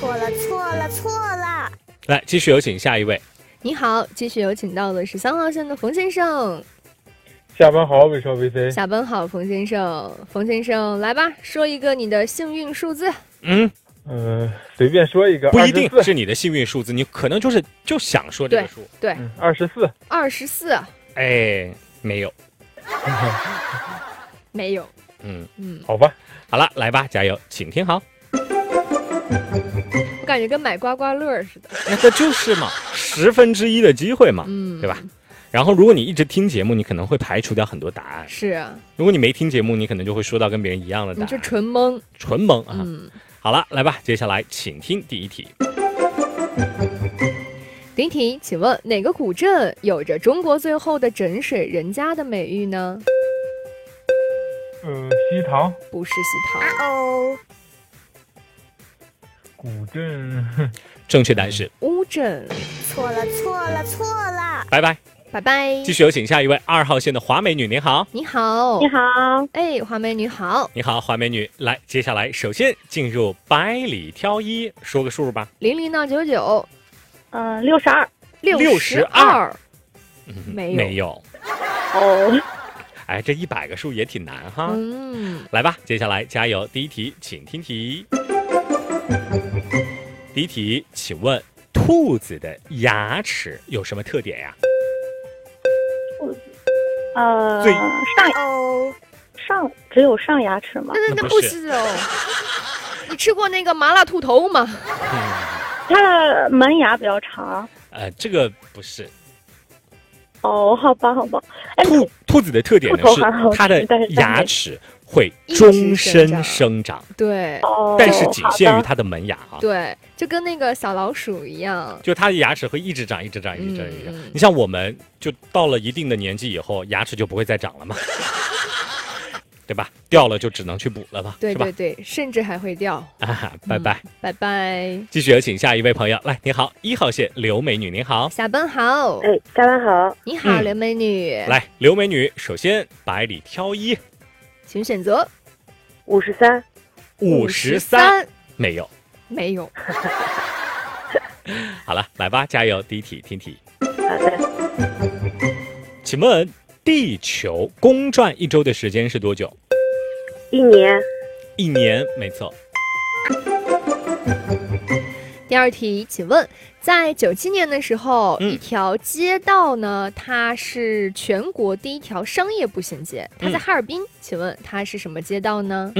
错了，错了，错了。 来，继续有请下一位。 你好，继续有请到的是3号线的冯先生。 下班好，微笑微飞。 下班好，冯先生。冯先生，来吧，说一个你的幸运数字。 随便说一个， 不一定 24 是你的幸运数字，你可能就想说这个数。 对 ，24。 24。 哎，没有。 没有。 好吧。 好了，来吧，加油，请听好。 我感觉跟买刮刮乐似的。 那这就是嘛，1/10的机会嘛，对吧？然后如果你一直听节目，你可能会排除掉很多答案。 是啊。 如果你没听节目，你可能就会说到跟别人一样的答案。 你这纯蒙。 纯蒙啊。好了，来吧，接下来请听第一题。 第一题，请问哪个古镇有着中国最后的枕水人家的美誉呢？ 西塘。 不是西塘。 哦， 古镇。 正确答案是乌镇。 错了，错了，错了。 拜拜。 拜拜。 继续有请下一位2号线的华美女，您好。 你好。 你好。 哎，华美女好。 你好，华美女。来，接下来首先进入百里挑一，说个数吧。 00到99。 62。 62。 没有。 哦。 哎，这100个数也挺难哈。来吧，接下来加油。第一题，请听题。第一题，请问兔子的牙齿有什么特点呀？ 上只有上牙齿吗？ 那不是哦。你吃过那个麻辣兔头吗？ 它的门牙比较长。 这个不是。 哦，好吧。哎， 兔子的特点呢是它的牙齿会终身生长。 对。 但是仅限于它的门牙啊。 对，就跟那个小老鼠一样， 就它的牙齿会一直长。你像我们就到了一定的年纪以后，牙齿就不会再长了嘛。对吧？掉了就只能去补了吧？ 对对对，甚至还会掉。 拜拜。 拜拜。 继续有请下一位朋友。来，您好，1号线刘美女，您好。 下班好。 哎，下班好。 你好，刘美女。 来，刘美女，首先百里挑一， 请选择。 53。 53。没有。 没有。 好了，来吧，加油。第一题，听题。 好的。 请问地球公转1周的时间是多久 ？1年。 1年，没错。 第二题，请问在97年的时候，一条街道呢，它是全国第一条商业步行街，它在哈尔滨，请问它是什么街道呢？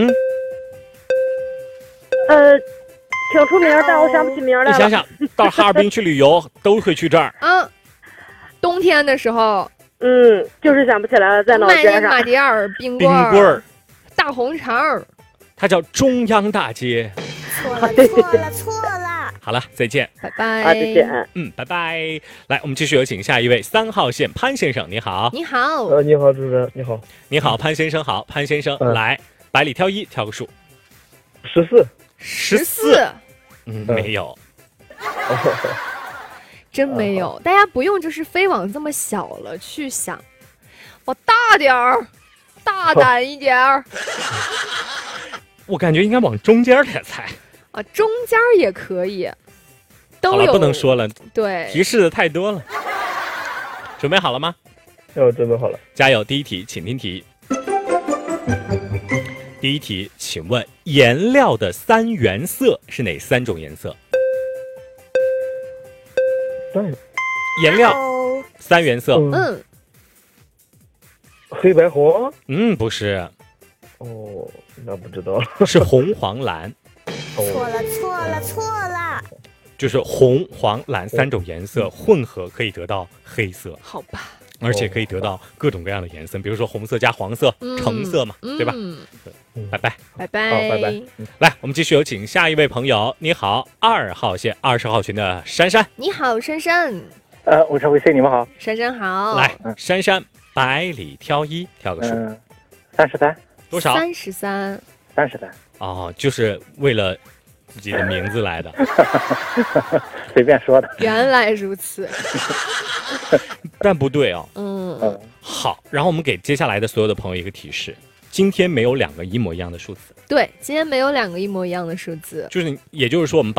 挺出名，但我想不起名来了。 你想想，到哈尔滨去旅游都会去这儿。 冬天的时候。 就是想不起来了，在脑袋上。 马迭尔冰棍儿，大红肠， 它叫中央大街。 错了，错了，错了。 好了，再见。 拜拜。 再见。 拜拜。来，我们继续有请下一位3号线潘先生，你好。 你好。 你好，主持人，你好。 你好，潘先生好。潘先生，来，百里挑一，挑个数。 14。 没有。 真没有，大家不用就是非往这么小了去想，我大点儿，大胆一点儿。 我感觉应该往中间点猜啊，中间也可以，都有。 好了，不能说了， 对， 提示的太多了。准备好了吗？ 我准备好了。 加油！第一题，请听题。第一题，请问颜料的3原色是哪3种颜色？颜料3原色。 黑白红。 不是。 那不知道。 是红黄蓝。 错了，错了，错了。 就是红黄蓝3种颜色混合可以得到黑色。 好吧。 而且可以得到各种各样的颜色，比如说红色加黄色，橙色嘛，对吧？拜拜。 拜拜。 好，拜拜。 来，我们继续有请下一位朋友。你好，2号线20号群的珊珊。 你好，珊珊。 我是VC，你们好。 珊珊好。 来，珊珊，百里挑一，挑个数。 33。 多少 ？33。 哦，就是为了自己的名字来的。 随便说的。 原来如此。 但不对哦。好，然后我们给接下来的所有的朋友一个提示：今天没有2个一模一样的数字。 对，今天没有2个一模一样的数字。 就是，也就是说，我们